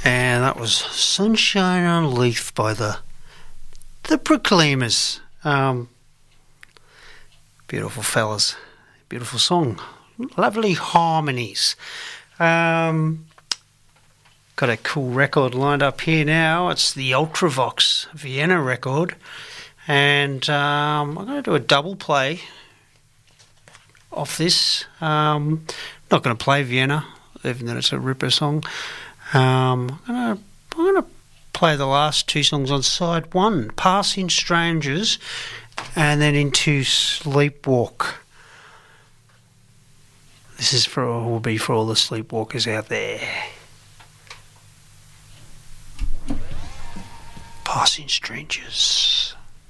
And that was Sunshine on a Leaf by the Proclaimers. Beautiful fellas. Beautiful song. Lovely harmonies. Got a cool record lined up here now. It's the Ultravox Vienna record. And I'm going to do a double play off this. Not going to play Vienna, even though it's a ripper song. I'm going to play the last two songs on side one, Passing Strangers, and then into Sleepwalk. This will be for all the sleepwalkers out there. Passing Strangers.